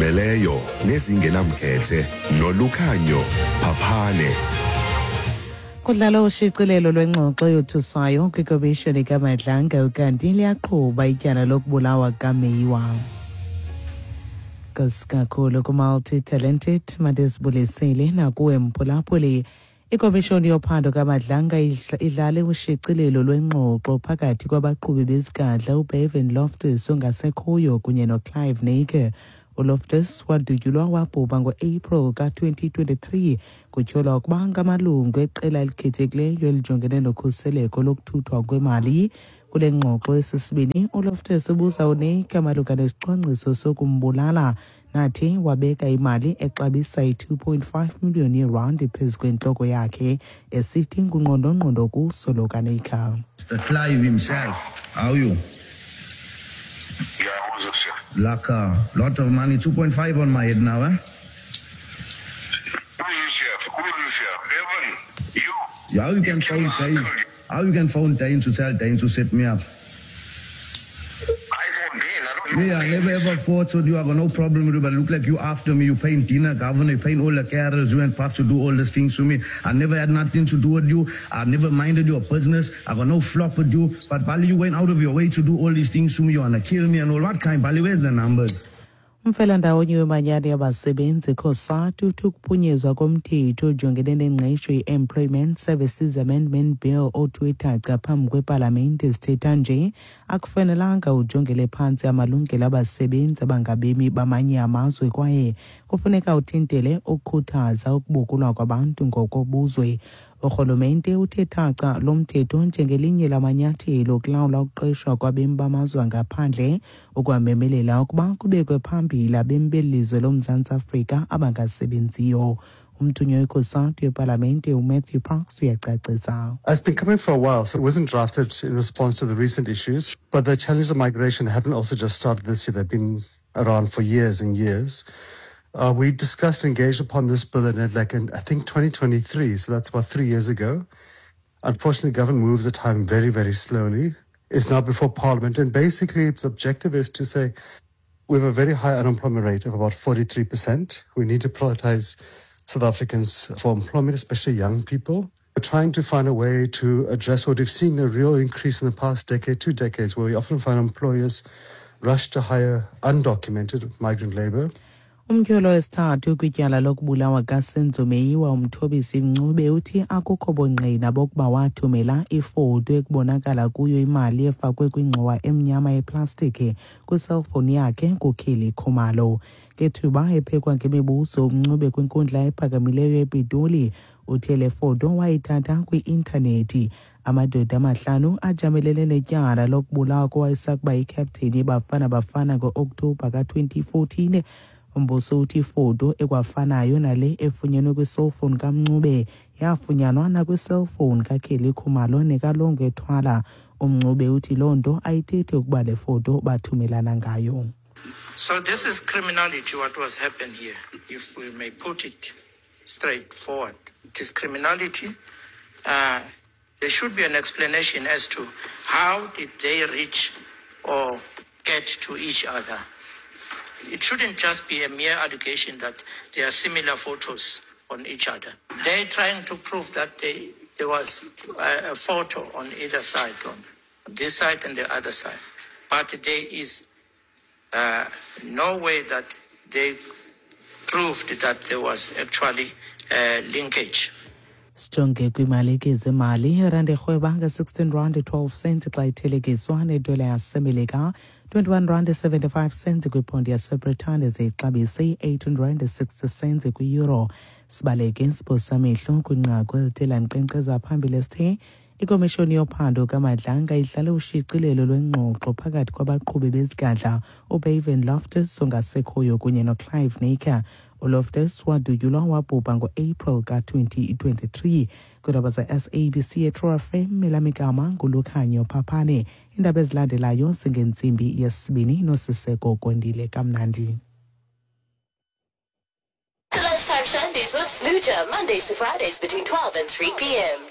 ezizimeleyo nezingenamkhethe nolukhanyo phaphane. Kudlala ushicilelo lwengxoxo yothusayo kwikomishoni kaMadlanga ukanti liyaqhuba ityala lokubulawa kaMeyiwa. Kakhulu ku-multi-talented Madesibulisile nakuwe Mphulaphuli. Ikomishoni yophando kaMadlanga idlale ushicilelo lwengxoxo phakathi kwabaqhubi bezigadla uBevan Loftus ongasekhoyo kunye noClive Nake. uLoftus wadutyulwa wabhubha ngo-April ka-2023 kutyholwa ukuba ngamalungu eqela elikhethekileyo elijongene nokhuseleko lokuthuthwa kwemali. Kule ngxoxo esisibini uLoftus ubuza uNake malunga nesicwangciso sokumbulala nathi wabeka imali exabisa i-2.5 million yeerandi phezu kwentloko yakhe esithi ngungqondongqondo kuso lo kaNake. Mr. Clive himself, how are you? Yeah, who's this? Like a lot of money, 2.5 on my head now, eh? Who's this here? Who's this here? Evan, you? Yeah, how you can phone Dane? How you can phone Dane to tell Dane to set me up? I phone Dane, I don't know. Me, I never ever fought with you. I got no problem with you, but look like you after me. You paying dinner, governor, you paying all the carols. You went back to do all these things to me. I never had nothing to do with you. I never minded your business. I got no flop with you. But Bali, you went out of your way to do all these things to me. You want to kill me and all. What kind? Bali, where's the numbers? Umfelandawonye wemanyano yabasebenzi COSATU ukuphunyezwa komthetho ojongene nengqesho i-Employment Services Amendment Bill othuethaca phambi kwepalamente sithetha nje akufanelanga ujongele phantsi amalungelo abasebenzi abangabemi bamanye amazwe kwaye kufuneka uthintele ukukhuthaza ukubukulwa kwabantu ngokobuzwe. Urhulumente uthethaca lo mthetho njengelinye lamanyathelo okulawula ukuqeshwa kwabemi bamazwe angaphandle ukwamemelela ukuba kubekwe phambili abemi belizwe loMzantsi Afrika abangasebenziyo. Umthunywa weCOSATU yePalamente uMatthew Parks uyacacisa. It's been coming for a while, so it wasn't drafted in response to the recent issues. But the challenges of migration haven't also just started this year. They've been around for years and years. We discussed and engaged upon this bill in I think 2023, so that's about 3 years ago. Unfortunately, government moves the time very, very slowly. It's now before Parliament, and basically its objective is to say we have a very high unemployment rate of about 43%. We need to prioritize South Africans for employment, especially young people. We're trying to find a way to address what we've seen a real increase in the past decade, 2 decades, where we often find employers rush to hire undocumented migrant labor. Umtyholo wesithathu kwityala lokubulawa kaSenzo Meyiwa uMthobisi Mncube uthi akukho bungqina bokuba wathumela ifoto ekubonakala kuyo imali efakwe kwingxowa emnyama yeplastiki kwiselfoni yakhe kuKhili Khumalo. Ngethuba ephekwa ngemibuzo uMncube kwinkundla ephakamileyo ePitoli uthe le foto wayithatha kwi-intanethi. Amadoda amahlanu ajamelene netyala lokubulawa kowayesakuba yikapteni yeBafana Bafana ngo-Okthobha ka-2014. Umbuso uthi ifoto ekwafanayo nale efunyenwe kwi-cellphone kaMncube yafunyanwa nakwi-cellphone kaKhili Khumalo nekalongo ethwala. uMncube uthi loo nto ayithethi ukuba le foto bathumelana ngayo. So this is criminality, what was happened here, if we may put it straightforward. It is criminality. There should be an explanation as to how did they reach or get to each other. It shouldn't just be a mere allegation that there are similar photos on each other. They're trying to prove that there was a photo on either side, on this side and the other side. But there is no way that they proved that there was actually a linkage. Sijonge kwimali kezemali irandi erhweba nge-16 rand 12 cents xa ithelekiswa nedola yasemelika 21 rand 75 cents kwipondi yaseBritane zixabise 18 rand 60 cents kwi-euro. Sibaleke siphosa amehlo kwinqaku elithela nkqenkqeza phambili sithe ikomishoni yophando kaMadlanga idlale ushicilelo lwengxoxo phakathi kwabaqhubi bezigadla uBevan Loftus ongasekhoyo kunye noClive Nake. uLoftus wadutyulwa wabhubha ngo-April ka-2023. Kwiindaba ze-SABC eTruth FM Melamigama ngulukhanyo Phaphane. Iindaba ezilandelayo zingentsimbi yesibini noSiseko Kondile Kamnandi. Lunchtime Sundays with Fluja, Mondays to Fridays between 12 and 3 p.m.